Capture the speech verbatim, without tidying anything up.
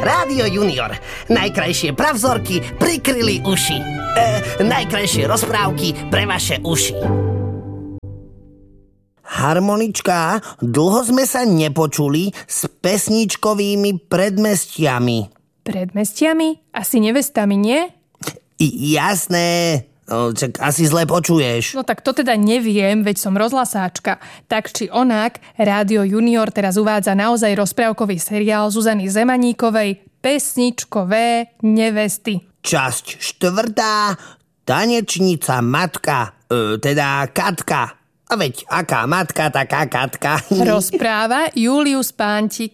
Rádio Junior. Najkrajšie pravzorky prikryli uši. E, najkrajšie rozprávky pre vaše uši. Harmonička, dlho sme sa nepočuli s pesničkovými predmestiami. Predmestiami? Asi nevestami, nie? I, jasné. Čak asi zle počuješ. No tak to teda neviem, veď som rozhlasáčka. Tak či onak, Rádio Junior teraz uvádza naozaj rozprávkový seriál Zuzany Zemaníkovej Pesničkové nevesty. Časť štvrtá, tanečnica matka, e, teda Katka. A veď aká matka, taká Katka. Rozpráva Julius Pántik.